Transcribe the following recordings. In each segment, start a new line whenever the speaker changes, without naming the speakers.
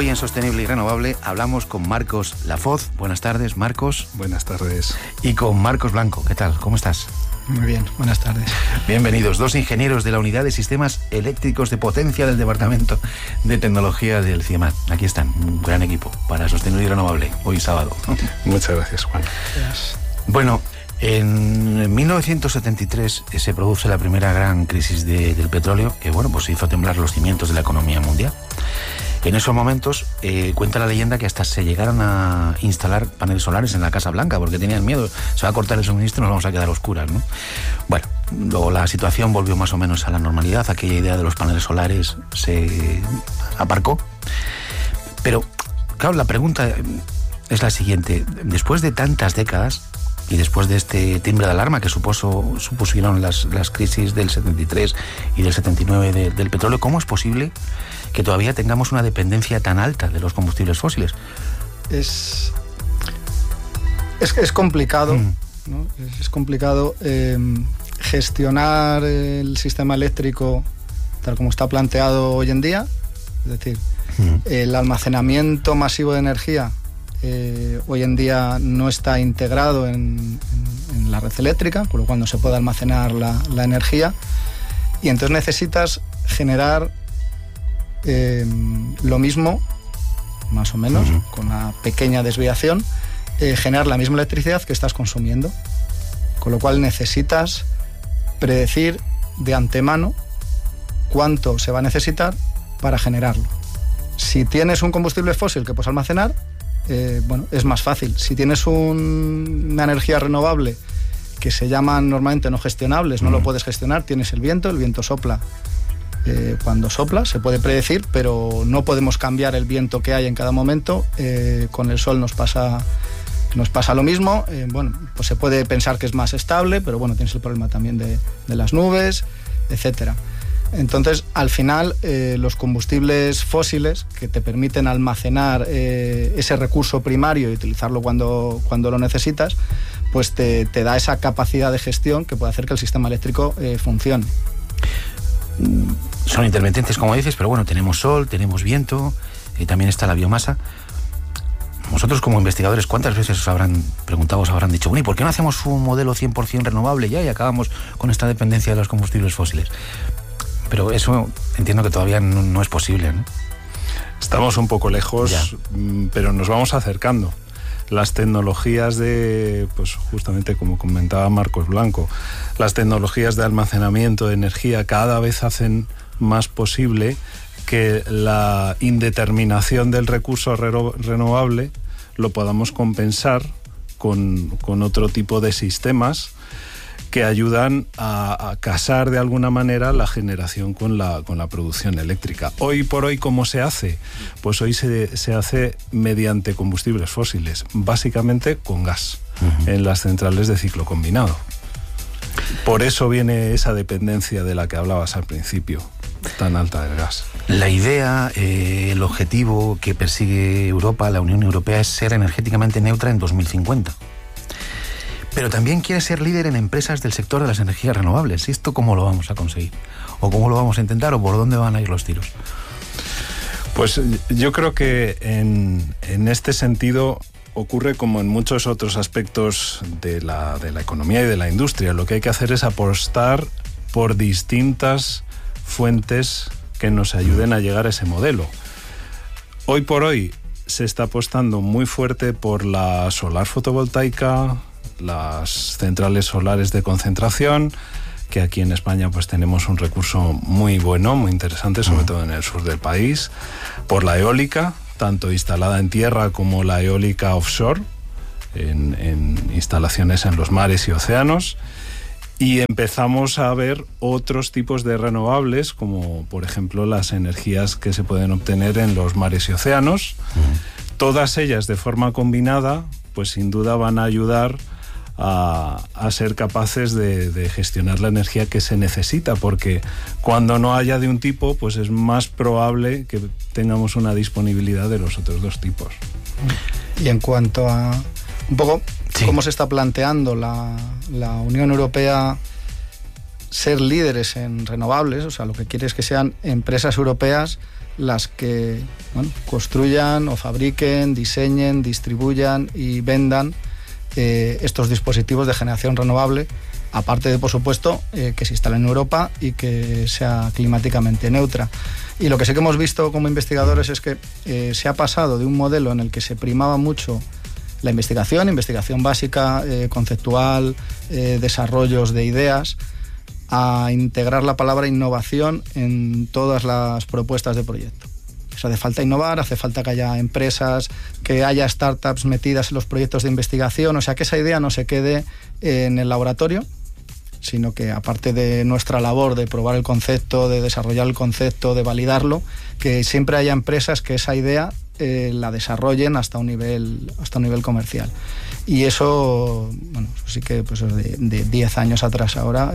Hoy en Sostenible y Renovable hablamos con Marcos Lafoz. Buenas tardes, Marcos.
Buenas tardes.
Y con Marcos Blanco. ¿Qué tal? ¿Cómo estás?
Muy bien, buenas tardes.
Bienvenidos, dos ingenieros de la Unidad de Sistemas Eléctricos de Potencia del Departamento de Tecnología del CIEMAT. Aquí están, un gran equipo para Sostenible y Renovable, hoy sábado.
Muchas gracias, Juan.
Gracias.
Bueno, en 1973 se produce la primera gran crisis del petróleo que, pues hizo temblar los cimientos de la economía mundial. En esos momentos, cuenta la leyenda que hasta se llegaron a instalar paneles solares en la Casa Blanca porque tenían miedo, se va a cortar el suministro y nos vamos a quedar a oscuras, ¿no? Bueno, luego la situación volvió más o menos a la normalidad, aquella idea de los paneles solares se aparcó. Pero, claro, la pregunta es la siguiente. Después de tantas décadas y después de este timbre de alarma que supusieron las crisis del 73 y del 79 del petróleo, ¿cómo es posible que todavía tengamos una dependencia tan alta de los combustibles fósiles?
Es complicado, ¿no? Es complicado gestionar el sistema eléctrico tal como está planteado hoy en día. Es decir, el almacenamiento masivo de energía hoy en día no está integrado en la red eléctrica, con lo cual no se puede almacenar la energía, y entonces necesitas generar lo mismo, más o menos, con una pequeña desviación, generar la misma electricidad que estás consumiendo, con lo cual necesitas predecir de antemano cuánto se va a necesitar para generarlo. Si tienes un combustible fósil que puedes almacenar, es más fácil. Si tienes una energía renovable que se llaman normalmente no gestionables, no lo puedes gestionar, tienes el viento sopla. Cuando sopla se puede predecir, pero no podemos cambiar el viento que hay en cada momento. Con el sol nos pasa lo mismo. Pues se puede pensar que es más estable, pero tienes el problema también de las nubes, etcétera. Entonces, al final, los combustibles fósiles que te permiten almacenar ese recurso primario y utilizarlo cuando lo necesitas, pues te da esa capacidad de gestión que puede hacer que el sistema eléctrico funcione.
Son intermitentes, como dices, pero tenemos sol, tenemos viento, y también está la biomasa. Vosotros, como investigadores, ¿cuántas veces os habrán dicho, ¿y por qué no hacemos un modelo 100% renovable ya y acabamos con esta dependencia de los combustibles fósiles? Pero eso entiendo que todavía no es posible, ¿no?
Estamos un poco lejos,
ya,
pero nos vamos acercando. Las tecnologías justamente como comentaba Marcos Blanco, las tecnologías de almacenamiento de energía cada vez hacen más posible que la indeterminación del recurso renovable lo podamos compensar con otro tipo de sistemas que ayudan a casar de alguna manera la generación con la producción eléctrica. Hoy por hoy, ¿cómo se hace? Pues hoy se hace mediante combustibles fósiles, básicamente con gas, en las centrales de ciclo combinado. Por eso viene esa dependencia de la que hablabas al principio, tan alta del gas.
La idea, el objetivo que persigue Europa, la Unión Europea, es ser energéticamente neutra en 2050. Pero también quiere ser líder en empresas del sector de las energías renovables. ¿Esto cómo lo vamos a conseguir? ¿O cómo lo vamos a intentar? ¿O por dónde van a ir los tiros?
Pues yo creo que en este sentido ocurre como en muchos otros aspectos de la economía y de la industria. Lo que hay que hacer es apostar por distintas fuentes que nos ayuden a llegar a ese modelo. Hoy por hoy se está apostando muy fuerte por la solar fotovoltaica, las centrales solares de concentración, que aquí en España pues tenemos un recurso muy bueno, muy interesante, sobre todo en el sur del país, por la eólica, tanto instalada en tierra como la eólica offshore, en instalaciones en los mares y océanos, y empezamos a ver otros tipos de renovables, como por ejemplo las energías que se pueden obtener en los mares y océanos. Todas ellas de forma combinada, pues sin duda van a ayudar a ser capaces de gestionar la energía que se necesita, porque cuando no haya de un tipo, pues es más probable que tengamos una disponibilidad de los otros dos tipos.
Y en cuanto a un poco cómo se está planteando la Unión Europea ser líderes en renovables, o sea, lo que quiere es que sean empresas europeas las que construyan o fabriquen, diseñen, distribuyan y vendan estos dispositivos de generación renovable, aparte de, por supuesto, que se instalen en Europa y que sea climáticamente neutra. Y lo que sí que hemos visto como investigadores es que se ha pasado de un modelo en el que se primaba mucho la investigación básica, conceptual, desarrollos de ideas, a integrar la palabra innovación en todas las propuestas de proyecto. O sea, hace falta innovar, hace falta que haya empresas, que haya startups metidas en los proyectos de investigación, o sea, que esa idea no se quede en el laboratorio, sino que aparte de nuestra labor de probar el concepto, de desarrollar el concepto, de validarlo, que siempre haya empresas que esa idea la desarrollen hasta un nivel comercial. Y eso, bueno, sí que pues de 10 años atrás ahora,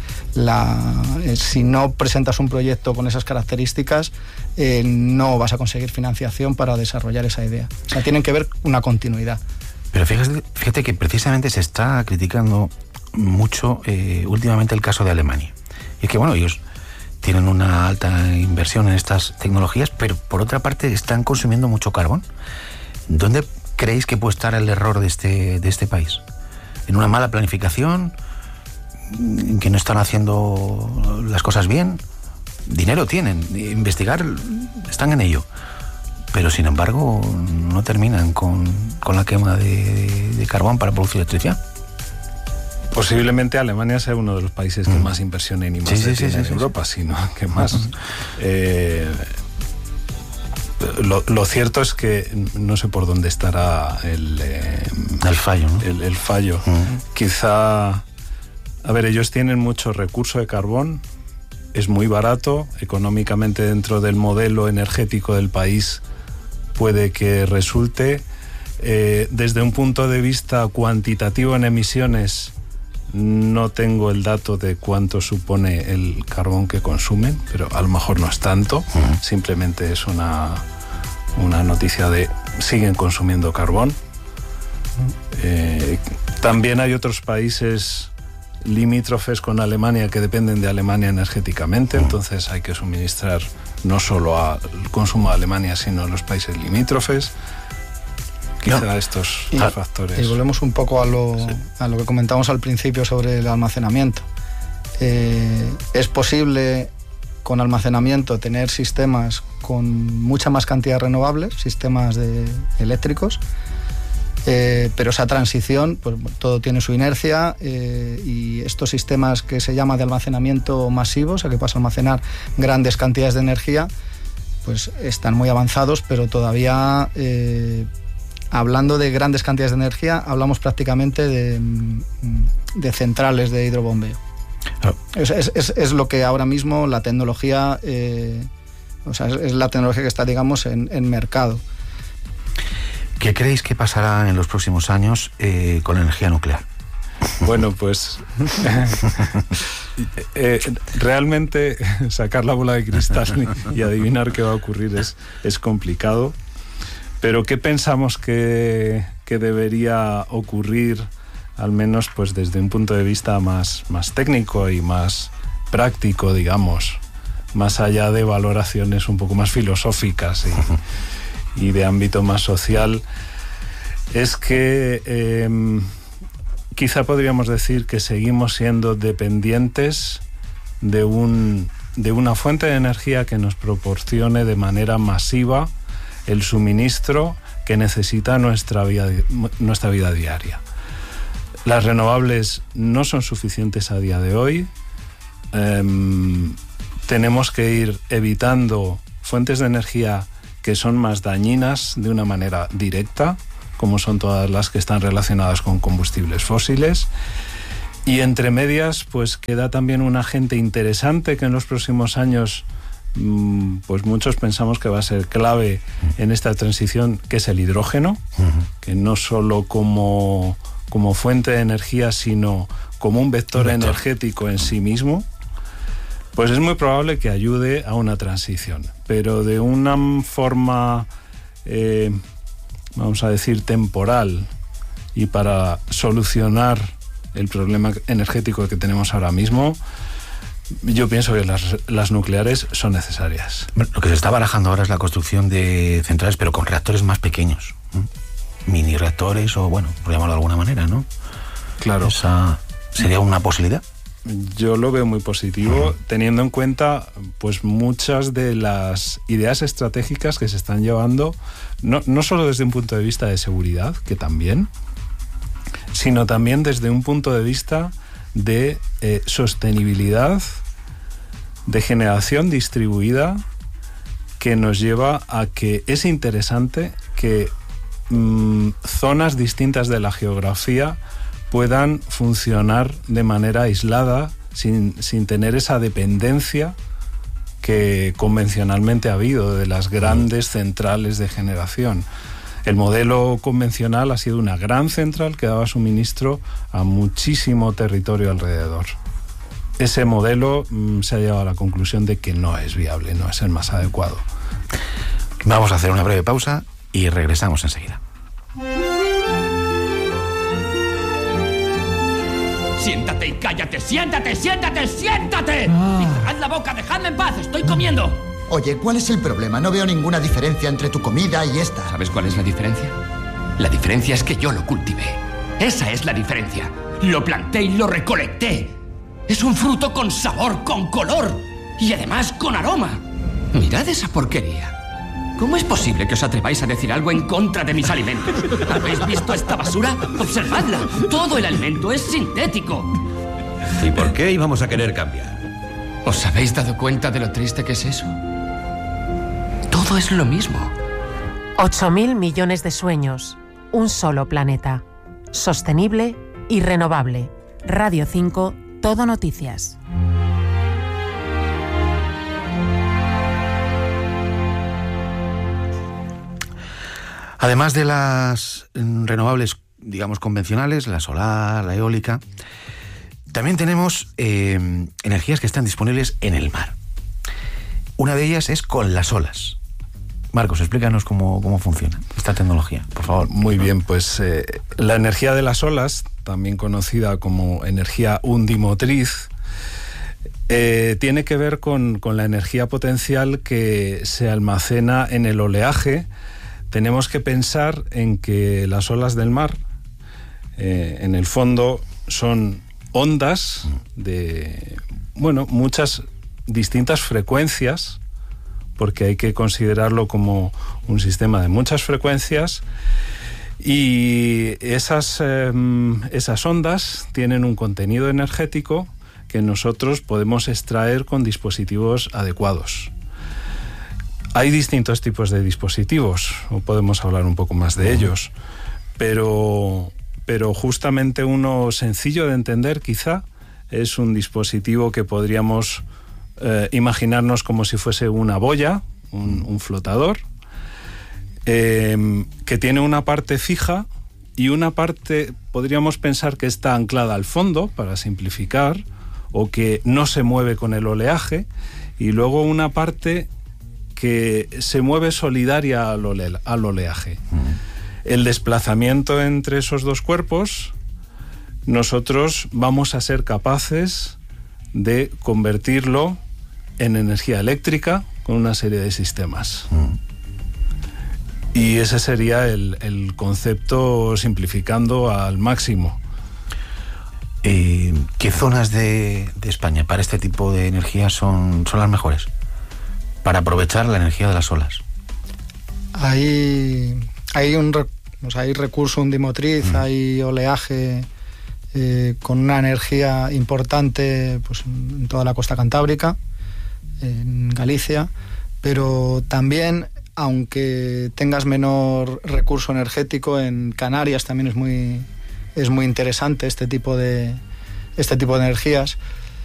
si no presentas un proyecto con esas características, no vas a conseguir financiación para desarrollar esa idea. O sea, tienen que ver una continuidad.
Pero fíjate que precisamente se está criticando mucho últimamente el caso de Alemania. Y es que, bueno, ellos tienen una alta inversión en estas tecnologías, pero por otra parte están consumiendo mucho carbón. ¿Dónde creéis que puede estar el error de este país? ¿En una mala planificación? ¿En que no están haciendo las cosas bien? Dinero tienen, investigar, están en ello. Pero sin embargo no terminan con la quema de carbón para producir electricidad.
Posiblemente Alemania sea uno de los países que más inversión en I+D tiene en Europa, sino que más. Lo cierto es que no sé por dónde estará el
fallo, ¿no?
El fallo. Quizá, a ver, ellos tienen mucho recurso de carbón, es muy barato, económicamente dentro del modelo energético del país puede que resulte. Desde un punto de vista cuantitativo en emisiones, no tengo el dato de cuánto supone el carbón que consumen, pero a lo mejor no es tanto, simplemente es una noticia de siguen consumiendo carbón. También hay otros países limítrofes con Alemania que dependen de Alemania energéticamente, entonces hay que suministrar no solo al consumo de Alemania, sino a los países limítrofes. Quizá estos factores.
Y volvemos un poco a lo que comentamos al principio sobre el almacenamiento. Es posible con almacenamiento tener sistemas con mucha más cantidad de renovables, sistemas eléctricos, pero esa transición, pues todo tiene su inercia, y estos sistemas que se llama de almacenamiento masivo, o sea que pasa a almacenar grandes cantidades de energía, pues están muy avanzados, pero todavía hablando de grandes cantidades de energía, hablamos prácticamente de centrales de hidrobombeo. Es lo que ahora mismo la tecnología, es la tecnología que está, digamos, en mercado.
¿Qué creéis que pasará en los próximos años con la energía nuclear?
Bueno, pues realmente sacar la bola de cristal y adivinar qué va a ocurrir es complicado. Pero ¿qué pensamos que debería ocurrir, al menos pues desde un punto de vista más técnico y más práctico, digamos, más allá de valoraciones un poco más filosóficas y de ámbito más social? Es que quizá podríamos decir que seguimos siendo dependientes de una fuente de energía que nos proporcione de manera masiva el suministro que necesita nuestra vida diaria. Las renovables no son suficientes a día de hoy. Tenemos que ir evitando fuentes de energía que son más dañinas de una manera directa, como son todas las que están relacionadas con combustibles fósiles. Y entre medias, pues queda también un agente interesante que en los próximos años pues muchos pensamos que va a ser clave en esta transición, que es el hidrógeno, que no solo como fuente de energía, sino como un vector energético en sí mismo, pues es muy probable que ayude a una transición, pero de una forma, vamos a decir, temporal, y para solucionar el problema energético que tenemos ahora mismo, Yo pienso que las nucleares son necesarias.
Lo que se está barajando ahora es la construcción de centrales, pero con reactores más pequeños, ¿no? Mini reactores, o bueno, por llamarlo de alguna manera, ¿no?
Claro.
¿Esa sería una posibilidad?
Yo lo veo muy positivo, teniendo en cuenta pues muchas de las ideas estratégicas que se están llevando, no solo desde un punto de vista de seguridad, que también, sino también desde un punto de vista de sostenibilidad, de generación distribuida, que nos lleva a que es interesante que zonas distintas de la geografía puedan funcionar de manera aislada, sin tener esa dependencia que convencionalmente ha habido de las grandes centrales de generación. El modelo convencional ha sido una gran central que daba suministro a muchísimo territorio alrededor. Ese modelo se ha llegado a la conclusión de que no es viable, no es el más adecuado.
Vamos a hacer una breve pausa y regresamos enseguida.
Siéntate y cállate, siéntate, siéntate, siéntate. Y cerrad la boca, dejadme en paz, estoy comiendo.
Oye, ¿cuál es el problema? No veo ninguna diferencia entre tu comida y esta.
¿Sabes cuál es la diferencia? La diferencia es que yo lo cultivé. Esa es la diferencia. Lo planté y lo recolecté. Es un fruto con sabor, con color y además con aroma. Mirad esa porquería. ¿Cómo es posible que os atreváis a decir algo en contra de mis alimentos? ¿Habéis visto esta basura? Observadla. Todo el alimento es sintético.
¿Y por qué íbamos a querer cambiar?
¿Os habéis dado cuenta de lo triste que es eso? Todo es lo mismo.
8.000 millones de sueños. Un solo planeta. Sostenible y renovable. Radio 5, Todo Noticias.
Además de las renovables, digamos, convencionales, la solar, la eólica, también tenemos energías que están disponibles en el mar. Una de ellas es con las olas. Marcos, explícanos cómo funciona esta tecnología, por favor.
Muy bien, pues la energía de las olas, también conocida como energía undimotriz, tiene que ver con la energía potencial que se almacena en el oleaje. Tenemos que pensar en que las olas del mar, en el fondo, son ondas de, muchas distintas frecuencias, porque hay que considerarlo como un sistema de muchas frecuencias, y esas ondas tienen un contenido energético que nosotros podemos extraer con dispositivos adecuados. Hay distintos tipos de dispositivos, o podemos hablar un poco más de ellos, pero justamente uno sencillo de entender quizá es un dispositivo que podríamos imaginarnos como si fuese una boya, un flotador, que tiene una parte fija y una parte podríamos pensar que está anclada al fondo, para simplificar, o que no se mueve con el oleaje, y luego una parte que se mueve solidaria al oleaje. El desplazamiento entre esos dos cuerpos, nosotros vamos a ser capaces de convertirlo en energía eléctrica con una serie de sistemas. Y ese sería el concepto, simplificando al máximo.
¿Qué zonas de España para este tipo de energía son las mejores para aprovechar la energía de las olas?
Hay recurso undimotriz, hay oleaje con una energía importante, pues, en toda la costa cantábrica, en Galicia, pero también, aunque tengas menor recurso energético, en Canarias también es muy interesante este tipo de energías.